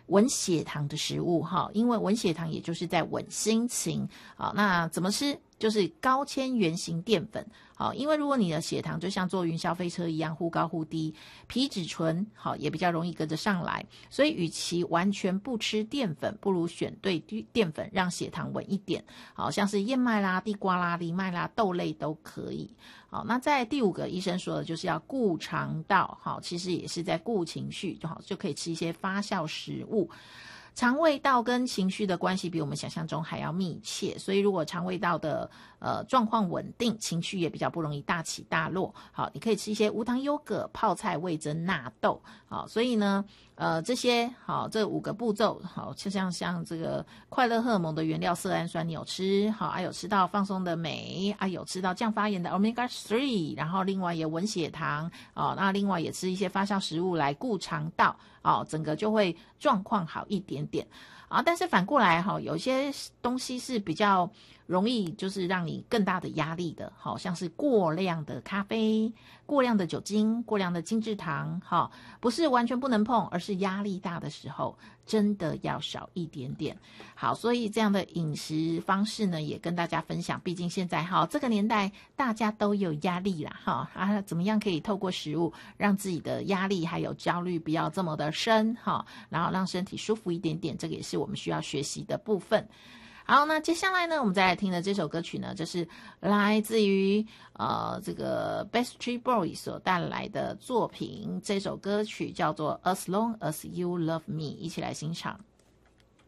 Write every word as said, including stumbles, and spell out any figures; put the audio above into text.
稳血糖的食物哈，因为稳血糖也就是在稳心情。好，那怎么吃？就是高纤原型淀粉。好，因为如果你的血糖就像坐云霄飞车一样忽高忽低，皮质醇好也比较容易跟着上来，所以与其完全不吃淀粉，不如选对淀粉让血糖稳一点。好，像是燕麦啦、地瓜啦、藜麦啦、豆类都可以。好，那在第五个医生说的就是要顾肠道，好，其实也是在顾情绪，就好就可以吃一些发酵食物。肠胃道跟情绪的关系比我们想象中还要密切，所以如果肠胃道的呃状况稳定，情绪也比较不容易大起大落。好，你可以吃一些无糖优格、泡菜、味噌、纳豆。好，所以呢，呃，这些好这五个步骤，好，就像像这个快乐荷尔蒙的原料色氨酸，你有吃好，啊有吃到放松的镁，啊有吃到降发炎的 omega 三，然后另外也稳血糖，哦，那另外也吃一些发酵食物来顾肠道。哦，整个就会状况好一点点啊。但是反过来哈、哦，有些东西是比较容易就是让你更大的压力的，好、哦、像是过量的咖啡、过量的酒精、过量的精制糖，哈、哦，不是完全不能碰，而是压力大的时候真的要少一点点。好，所以这样的饮食方式呢，也跟大家分享。毕竟现在哈、哦、这个年代大家都有压力啦，哈、哦、啊，怎么样可以透过食物让自己的压力还有焦虑不要这么的深哈，然后让身体舒服一点点，这个也是我们需要学习的部分。好，那接下来呢，我们再来听的这首歌曲呢，就是来自于呃这个 Backstreet Boys 所带来的作品，这首歌曲叫做 As Long As You Love Me， 一起来欣赏。